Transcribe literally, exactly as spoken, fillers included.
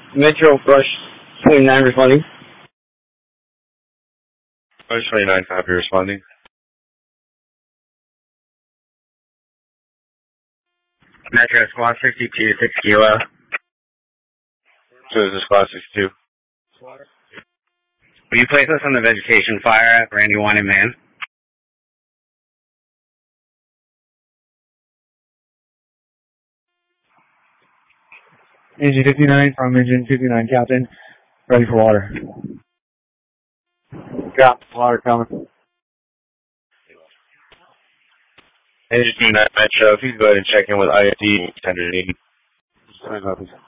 Metro Brush twenty-nine responding. Brush twenty-nine, copy, responding. Metro Squad sixty-two, six kilo. So this is Squad sixty-two. Will you place us on the vegetation fire at Brandywine and Man? Engine fifty-nine from engine fifty-nine, Captain. Ready for water. Got water coming. Engine fifty-nine, Metro, please go ahead and check in with I F D ten eighty. Sorry about this.